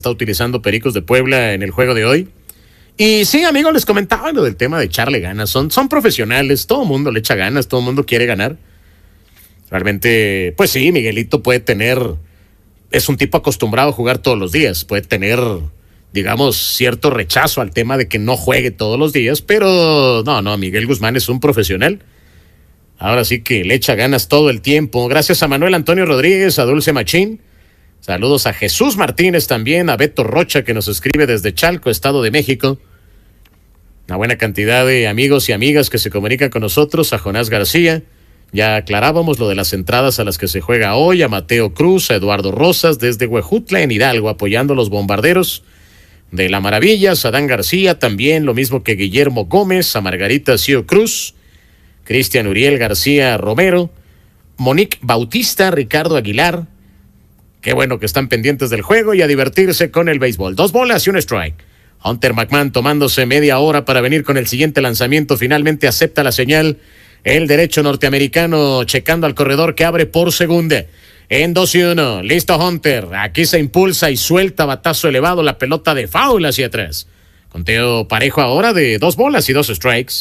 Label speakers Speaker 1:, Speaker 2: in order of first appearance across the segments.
Speaker 1: está utilizando Pericos de Puebla en el juego de hoy. Y sí, amigos, les comentaba lo del tema de echarle ganas. Son profesionales, todo el mundo le echa ganas, todo el mundo quiere ganar. Realmente, pues sí, Miguelito es un tipo acostumbrado a jugar todos los días, puede tener, digamos, cierto rechazo al tema de que no juegue todos los días, pero no, Miguel Guzmán es un profesional. Ahora sí que le echa ganas todo el tiempo. Gracias a Manuel Antonio Rodríguez, a Dulce Machín. Saludos a Jesús Martínez también, a Beto Rocha, que nos escribe desde Chalco, Estado de México. Una buena cantidad de amigos y amigas que se comunican con nosotros, a Jonás García. Ya aclarábamos lo de las entradas a las que se juega hoy, a Mateo Cruz, a Eduardo Rosas, desde Huejutla en Hidalgo, apoyando a los bombarderos de la Maravilla, a Dan García también, lo mismo que Guillermo Gómez, a Margarita Cío Cruz, Cristian Uriel García Romero, Monique Bautista, Ricardo Aguilar. Qué bueno que están pendientes del juego y a divertirse con el béisbol. 2 bolas y un strike. Hunter McMahon tomándose media hora para venir con el siguiente lanzamiento. Finalmente acepta la señal. El derecho norteamericano checando al corredor que abre por segunda. En 2-1. Listo Hunter. Aquí se impulsa y suelta batazo elevado la pelota de foul hacia atrás. Conteo parejo ahora de 2 bolas y 2 strikes.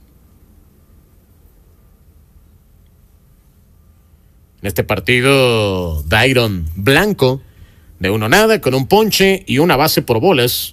Speaker 1: En este partido, Dairon Blanco, de 1-0, con un ponche y una base por bolas.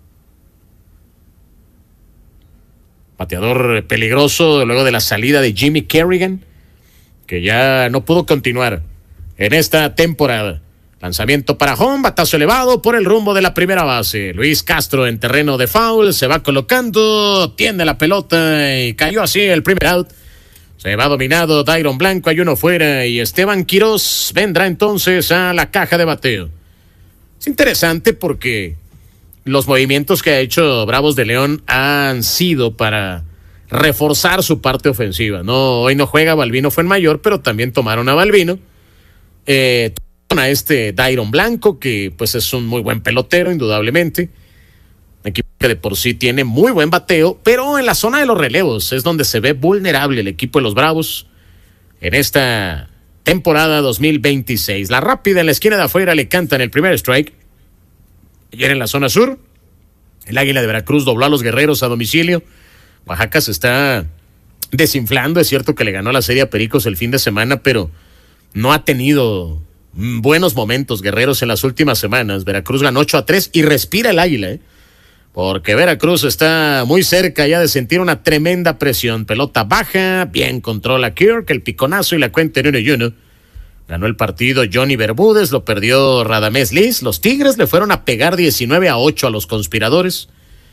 Speaker 1: Bateador peligroso luego de la salida de Jimmy Kerrigan, que ya no pudo continuar en esta temporada. Lanzamiento para home, batazo elevado por el rumbo de la primera base. Luis Castro en terreno de foul, se va colocando, tiende la pelota y cayó así el primer out. Se va dominado Dairon Blanco, hay uno fuera y Esteban Quiroz vendrá entonces a la caja de bateo. Es interesante porque los movimientos que ha hecho Bravos de León han sido para reforzar su parte ofensiva. No, hoy no juega Balbino Fuenmayor, pero también tomaron a Balbino. Tomaron a Dairon Blanco, que pues es un muy buen pelotero, indudablemente. Un equipo que de por sí tiene muy buen bateo, pero en la zona de los relevos es donde se ve vulnerable el equipo de los Bravos en esta temporada 2026. La rápida en la esquina de afuera le cantan el primer strike. Ayer en la zona sur, el Águila de Veracruz dobló a los Guerreros a domicilio. Oaxaca se está desinflando. Es cierto que le ganó la serie a Pericos el fin de semana, pero no ha tenido buenos momentos Guerreros en las últimas semanas. Veracruz ganó 8-3 y respira el Águila, porque Veracruz está muy cerca ya de sentir una tremenda presión. Pelota baja, bien controla Kirk, el piconazo y la cuenta en 1-1. Ganó el partido Johnny Bermúdez, lo perdió Radamés Liz. Los Tigres le fueron a pegar 19-8 a los conspiradores.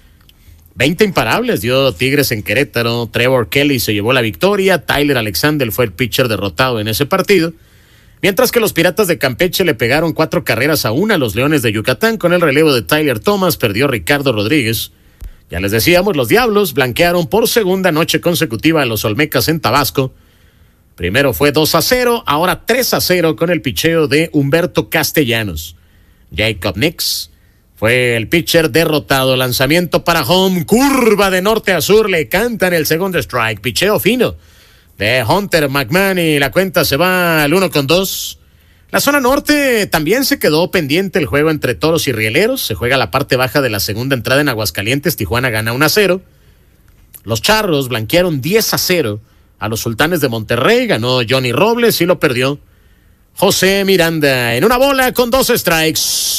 Speaker 1: 20 imparables dio Tigres en Querétaro. Trevor Kelly se llevó la victoria. Tyler Alexander fue el pitcher derrotado en ese partido. Mientras que los Piratas de Campeche le pegaron 4 carreras a 1 a los Leones de Yucatán. Con el relevo de Tyler Thomas perdió Ricardo Rodríguez. Ya les decíamos, los Diablos blanquearon por segunda noche consecutiva a los Olmecas en Tabasco. Primero fue 2-0, ahora 3-0 con el picheo de Humberto Castellanos. Jacob Nix fue el pitcher derrotado. Lanzamiento para home, curva de norte a sur, le cantan el segundo strike. Picheo fino de Hunter McMahon y la cuenta se va al 1-2. La zona norte también se quedó pendiente el juego entre Toros y Rieleros. Se juega la parte baja de la segunda entrada en Aguascalientes. Tijuana gana 1-0. Los Charros blanquearon 10-0 a los Sultanes de Monterrey. Ganó Johnny Robles y lo perdió José Miranda. En una bola con 2 strikes.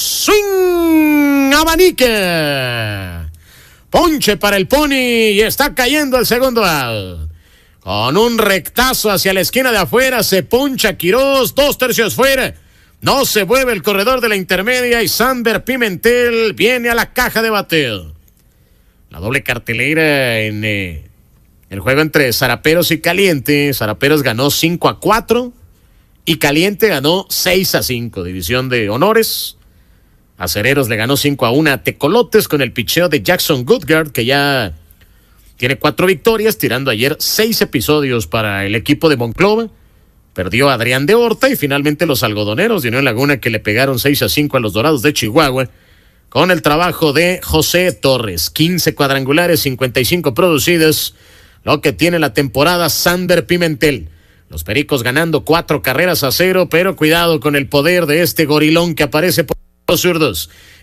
Speaker 1: Swing, abanica. Ponche para el Pony y está cayendo el segundo out. Con un rectazo hacia la esquina de afuera se poncha Quiroz, 2/3 fuera. No se mueve el corredor de la intermedia y Sander Pimentel viene a la caja de bateo. La doble cartelera en el juego entre Zaraperos y Caliente. Zaraperos ganó 5-4 y Caliente ganó 6-5. División de honores. Acereros le ganó 5-1 a Tecolotes con el picheo de Jackson Goodguard, que ya tiene 4 victorias, tirando ayer 6 episodios para el equipo de Monclova. Perdió a Adrián de Horta y finalmente los algodoneros de Unión Laguna, que le pegaron 6-5 a los Dorados de Chihuahua con el trabajo de José Torres. 15 cuadrangulares, 55 producidas, lo que tiene la temporada Sander Pimentel. Los Pericos ganando 4 carreras a 0, pero cuidado con el poder de este gorilón que aparece por los zurdos.